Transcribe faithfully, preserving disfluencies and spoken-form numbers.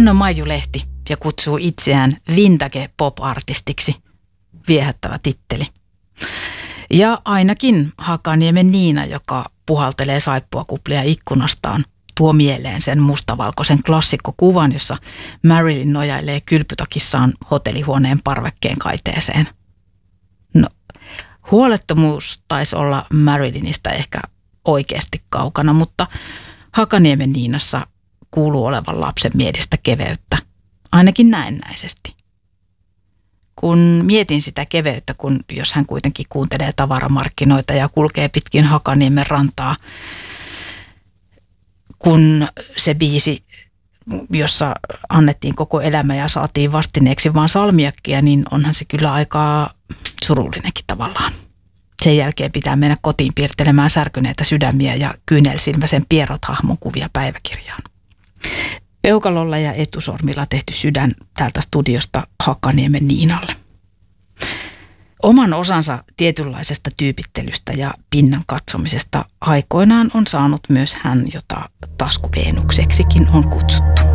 Hän on Maiju Lehti ja kutsuu itseään vintage pop-artistiksi. Viehättävä titteli. Ja ainakin Hakaniemen Niina, joka puhaltelee saippuakuplia ikkunastaan, tuo mieleen sen mustavalkoisen klassikkokuvan, jossa Marilyn nojailee kylpytakissaan hotellihuoneen parvekkeen kaiteeseen. No, huolettomuus taisi olla Marilynistä ehkä oikeasti kaukana, mutta Hakaniemen Niinassa kuuluu olevan lapsen mielestä keveyttä, ainakin näennäisesti. Kun mietin sitä keveyttä, kun jos hän kuitenkin kuuntelee tavaramarkkinoita ja kulkee pitkin Hakaniemen rantaa, kun se biisi, jossa annettiin koko elämä ja saatiin vastineeksi vaan salmiakkia, niin onhan se kyllä aika surullinenkin tavallaan. Sen jälkeen pitää mennä kotiin piirtelemään särkyneitä sydämiä ja kyynelsilmäisen Pierrot-hahmon kuvia päiväkirjaan. Peukalolla ja etusormilla tehty sydän täältä studiosta Hakaniemen Niinalle. Oman osansa tietynlaisesta tyypittelystä ja pinnan katsomisesta aikoinaan on saanut myös hän, jota taskuveenukseksikin on kutsuttu.